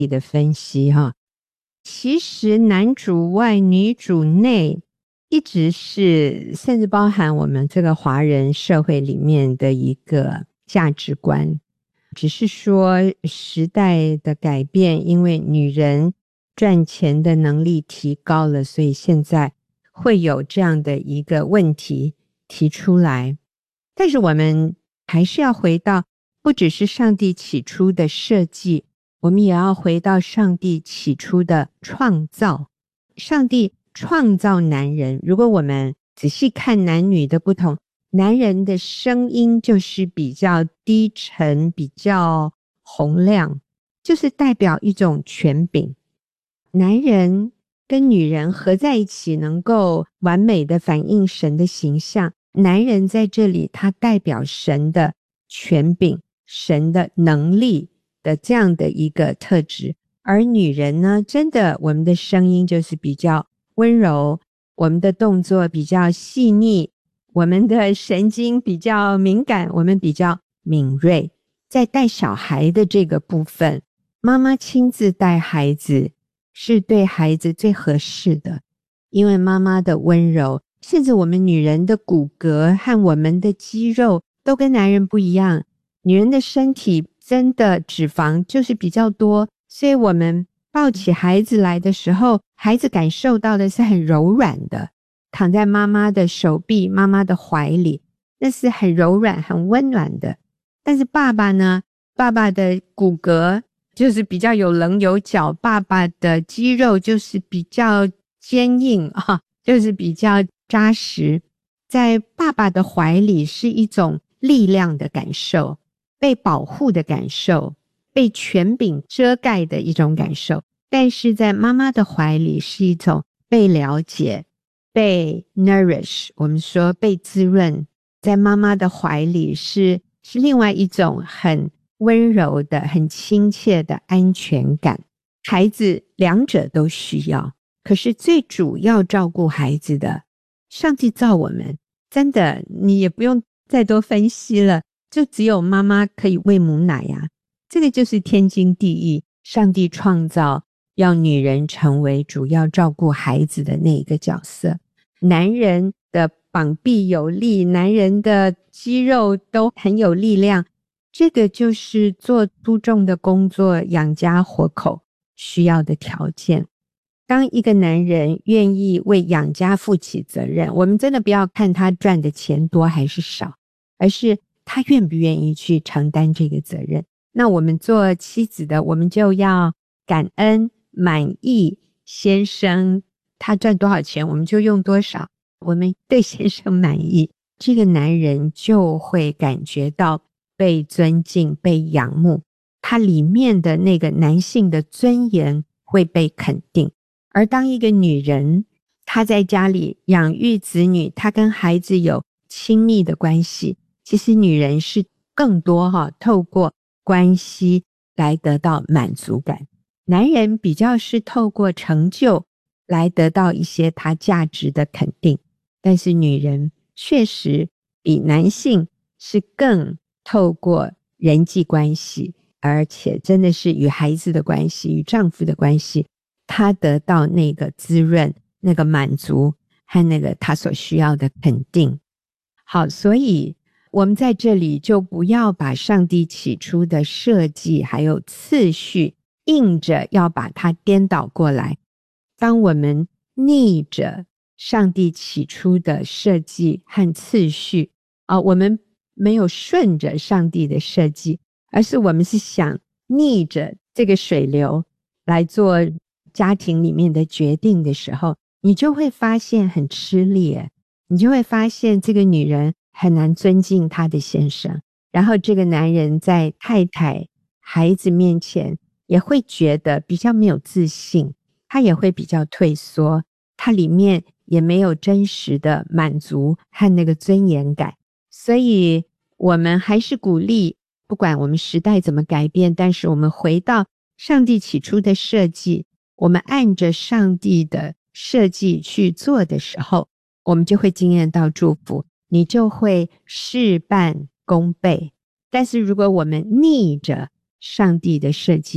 的分析哈。其实男主外女主内一直是甚至包含我们这个华人社会里面的一个价值观，只是说时代的改变，因为女人赚钱的能力提高了，所以现在会有这样的一个问题提出来。但是我们还是要回到不只是上帝起初的设计，我们也要回到上帝起初的创造。上帝创造男人，如果我们仔细看男女的不同，男人的声音就是比较低沉，比较洪亮，就是代表一种权柄。男人跟女人合在一起，能够完美的反映神的形象。男人在这里，他代表神的权柄，神的能力的这样的一个特质。而女人呢，真的我们的声音就是比较温柔，我们的动作比较细腻，我们的神经比较敏感，我们比较敏锐。在带小孩的这个部分，妈妈亲自带孩子是对孩子最合适的，因为妈妈的温柔，甚至我们女人的骨骼和我们的肌肉都跟男人不一样，女人的身体真的脂肪就是比较多，所以我们抱起孩子来的时候，孩子感受到的是很柔软的，躺在妈妈的手臂、妈妈的怀里，那是很柔软、很温暖的。但是爸爸呢，爸爸的骨骼就是比较有棱有角，爸爸的肌肉就是比较坚硬啊，就是比较扎实。在爸爸的怀里是一种力量的感受，被保护的感受，被权柄遮盖的一种感受。但是在妈妈的怀里是一种被了解，被 nourish， 我们说被滋润。在妈妈的怀里是另外一种很温柔的、很亲切的安全感。孩子两者都需要，可是最主要照顾孩子的，上帝造我们，真的你也不用再多分析了，就只有妈妈可以喂母奶呀，这个就是天经地义。上帝创造要女人成为主要照顾孩子的那一个角色，男人的膀臂有力，男人的肌肉都很有力量，这个就是做出众的工作、养家活口需要的条件。当一个男人愿意为养家负起责任，我们真的不要看他赚的钱多还是少，而是他愿不愿意去承担这个责任。那我们做妻子的，我们就要感恩满意先生，他赚多少钱我们就用多少，我们对先生满意，这个男人就会感觉到被尊敬、被仰慕，他里面的那个男性的尊严会被肯定。而当一个女人，她在家里养育子女，她跟孩子有亲密的关系，其实女人是更多透过关系来得到满足感，男人比较是透过成就来得到一些他价值的肯定，但是女人确实比男性是更透过人际关系，而且真的是与孩子的关系、与丈夫的关系，她得到那个滋润、那个满足和那个她所需要的肯定。好，所以我们在这里就不要把上帝起初的设计还有次序硬着要把它颠倒过来。当我们逆着上帝起初的设计和次序我们没有顺着上帝的设计，而是我们是想逆着这个水流来做家庭里面的决定的时候，你就会发现很吃力你就会发现这个女人很难尊敬她的先生，然后这个男人在太太孩子面前也会觉得比较没有自信，他也会比较退缩，他里面也没有真实的满足和那个尊严感。所以我们还是鼓励，不管我们时代怎么改变，但是我们回到上帝起初的设计，我们按着上帝的设计去做的时候，我们就会经验到祝福，你就会事半功倍。但是如果我们逆着上帝的设计，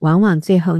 往往最后